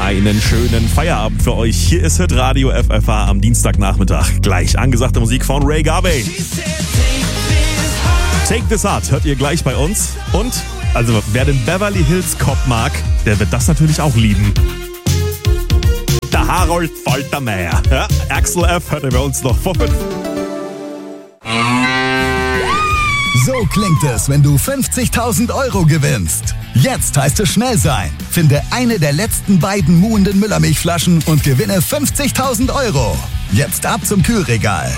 Einen schönen Feierabend für euch. Hier ist Hitradio FFH am Dienstagnachmittag. Gleich angesagte Musik von Ray Garvey. Take This Heart hört ihr gleich bei uns. Und, also wer den Beverly Hills Cop mag, der wird das natürlich auch lieben. Der Harold Faltermeier. Ja, Axel F. hört ihr bei uns noch vor 5. So klingt es, wenn du 50.000 Euro gewinnst. Jetzt heißt es schnell sein. Finde eine der letzten beiden muhenden Müllermilchflaschen und gewinne 50.000 Euro. Jetzt ab zum Kühlregal.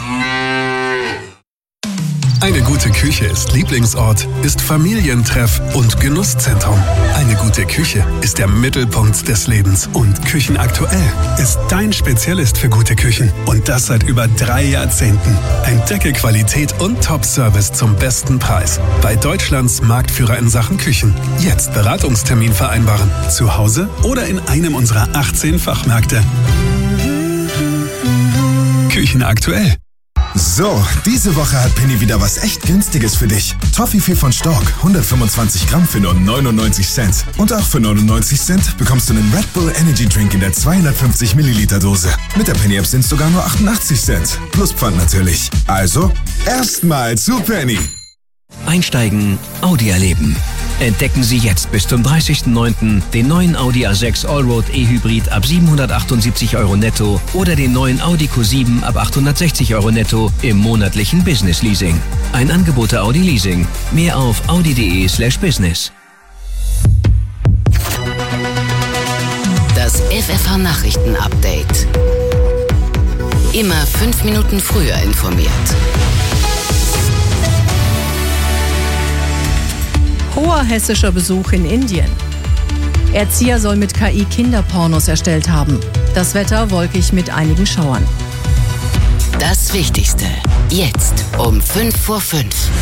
Eine gute Küche ist Lieblingsort, ist Familientreff und Genusszentrum. Eine gute Küche ist der Mittelpunkt des Lebens. Und Küchenaktuell ist dein Spezialist für gute Küchen. Und das seit über 3 Jahrzehnten. Entdecke Qualität und Top-Service zum besten Preis. Bei Deutschlands Marktführer in Sachen Küchen. Jetzt Beratungstermin vereinbaren. Zu Hause oder in einem unserer 18 Fachmärkte. Küchenaktuell. So, diese Woche hat Penny wieder was echt Günstiges für dich. Toffifee von Stork, 125 Gramm für nur 99 Cent. Und auch für 99 Cent bekommst du einen Red Bull Energy Drink in der 250 Milliliter Dose. Mit der Penny App sind es sogar nur 88 Cent. Plus Pfand natürlich. Also, erstmal zu Penny. Einsteigen, Audi erleben. Entdecken Sie jetzt bis zum 30.09. den neuen Audi A6 Allroad E-Hybrid ab 778 Euro netto oder den neuen Audi Q7 ab 860 Euro netto im monatlichen Business Leasing. Ein Angebot der Audi Leasing. Mehr auf audi.de/business. Das FFH Nachrichten Update. Immer 5 Minuten früher informiert. Hoher hessischer Besuch in Indien. Erzieher soll mit KI Kinderpornos erstellt haben. Das Wetter wolkig mit einigen Schauern. Das Wichtigste. Jetzt um 5:05.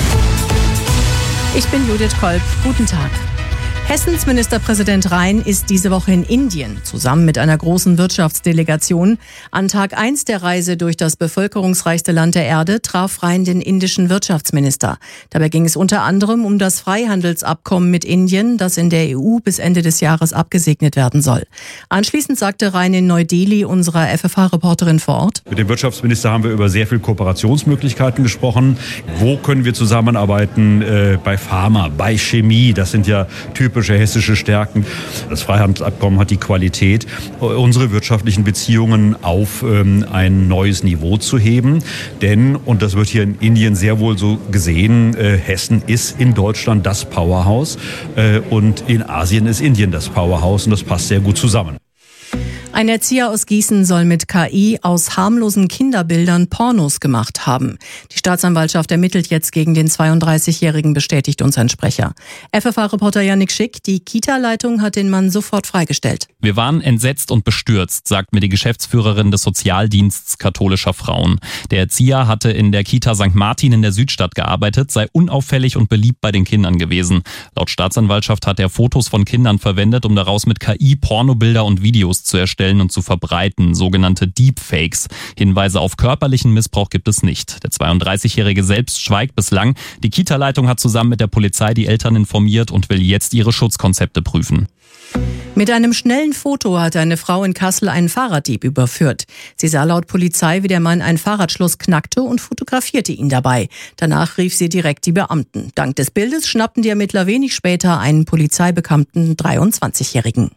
Ich bin Judith Kolb. Guten Tag. Hessens Ministerpräsident Rhein ist diese Woche in Indien, zusammen mit einer großen Wirtschaftsdelegation. An Tag 1 der Reise durch das bevölkerungsreichste Land der Erde traf Rhein den indischen Wirtschaftsminister. Dabei ging es unter anderem um das Freihandelsabkommen mit Indien, das in der EU bis Ende des Jahres abgesegnet werden soll. Anschließend sagte Rhein in Neu-Delhi unserer FFH-Reporterin vor Ort: Mit dem Wirtschaftsminister haben wir über sehr viele Kooperationsmöglichkeiten gesprochen. Wo können wir zusammenarbeiten? Bei Pharma, bei Chemie, das sind ja typische hessische Stärken. Das Freihandelsabkommen hat die Qualität, unsere wirtschaftlichen Beziehungen auf ein neues Niveau zu heben. Denn, und das wird hier in Indien sehr wohl so gesehen, Hessen ist in Deutschland das Powerhouse und in Asien ist Indien das Powerhouse und das passt sehr gut zusammen. Ein Erzieher aus Gießen soll mit KI aus harmlosen Kinderbildern Pornos gemacht haben. Die Staatsanwaltschaft ermittelt jetzt gegen den 32-Jährigen, bestätigt uns ein Sprecher. FFH-Reporter Yannick Schick, die Kita-Leitung hat den Mann sofort freigestellt. Wir waren entsetzt und bestürzt, sagt mir die Geschäftsführerin des Sozialdienstes katholischer Frauen. Der Erzieher hatte in der Kita St. Martin in der Südstadt gearbeitet, sei unauffällig und beliebt bei den Kindern gewesen. Laut Staatsanwaltschaft hat er Fotos von Kindern verwendet, um daraus mit KI Pornobilder und Videos zu erstellen und zu verbreiten, sogenannte Deepfakes. Hinweise auf körperlichen Missbrauch gibt es nicht. Der 32-Jährige selbst schweigt bislang. Die Kita-Leitung hat zusammen mit der Polizei die Eltern informiert und will jetzt ihre Schutzkonzepte prüfen. Mit einem schnellen Foto hat eine Frau in Kassel einen Fahrraddieb überführt. Sie sah laut Polizei, wie der Mann ein Fahrradschloss knackte und fotografierte ihn dabei. Danach rief sie direkt die Beamten. Dank des Bildes schnappten die Ermittler wenig später einen polizeibekannten 23-Jährigen.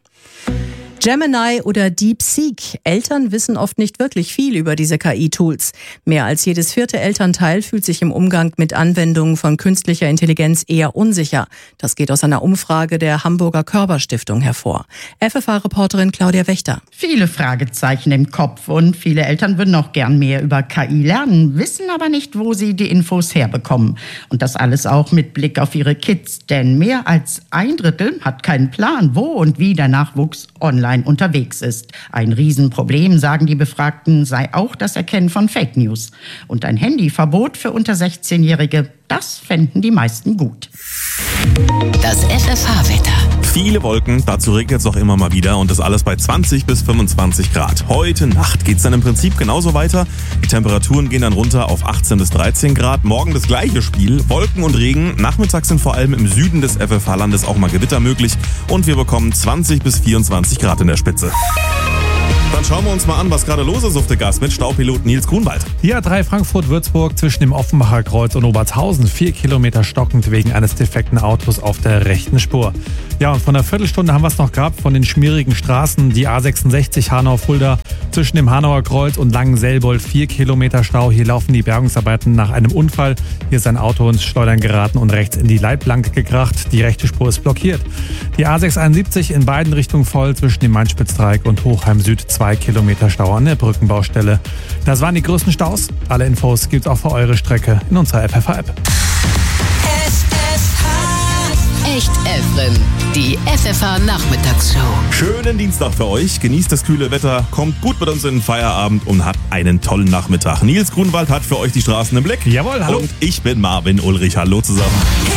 Gemini oder DeepSeek. Eltern wissen oft nicht wirklich viel über diese KI-Tools. Mehr als jedes 4. Elternteil fühlt sich im Umgang mit Anwendungen von künstlicher Intelligenz eher unsicher. Das geht aus einer Umfrage der Hamburger Körber-Stiftung hervor. FFH-Reporterin Claudia Wächter. Viele Fragezeichen im Kopf und viele Eltern würden auch gern mehr über KI lernen, wissen aber nicht, wo sie die Infos herbekommen. Und das alles auch mit Blick auf ihre Kids. Denn mehr als 1/3 hat keinen Plan, wo und wie der Nachwuchs online unterwegs ist. Ein Riesenproblem, sagen die Befragten, sei auch das Erkennen von Fake News. Und ein Handyverbot für unter 16-Jährige, das fänden die meisten gut. Das FFH-Wetter. Viele Wolken, dazu regnet es auch immer mal wieder und das alles bei 20 bis 25 Grad. Heute Nacht geht es dann im Prinzip genauso weiter. Die Temperaturen gehen dann runter auf 18 bis 13 Grad. Morgen das gleiche Spiel, Wolken und Regen. Nachmittags sind vor allem im Süden des FFH-Landes auch mal Gewitter möglich und wir bekommen 20 bis 24 Grad in der Spitze. Dann schauen wir uns mal an, was gerade los ist auf der Gas mit Staupilot Nils Grunwald. Die A3 Frankfurt-Würzburg zwischen dem Offenbacher Kreuz und Obertshausen 4 Kilometer stockend wegen eines defekten Autos auf der rechten Spur. Ja, und von einer Viertelstunde haben wir es noch gehabt von den schmierigen Straßen. Die A66 Hanau-Fulda zwischen dem Hanauer Kreuz und Langenselbold 4 Kilometer Stau. Hier laufen die Bergungsarbeiten nach einem Unfall. Hier ist ein Auto ins Schleudern geraten und rechts in die Leitplanke gekracht. Die rechte Spur ist blockiert. Die A671 in beiden Richtungen voll zwischen dem Main-Spitz-Dreieck und Hochheim Süd 2 Kilometer Stau an der Brückenbaustelle. Das waren die größten Staus. Alle Infos gibt's auch für eure Strecke in unserer FFH-App. Echt Efren, die FFH-Nachmittagsshow. Schönen Dienstag für euch. Genießt das kühle Wetter, kommt gut mit uns in den Feierabend und habt einen tollen Nachmittag. Nils Grunwald hat für euch die Straßen im Blick. Jawohl, hallo. Und ich bin Marvin Ulrich. Hallo zusammen.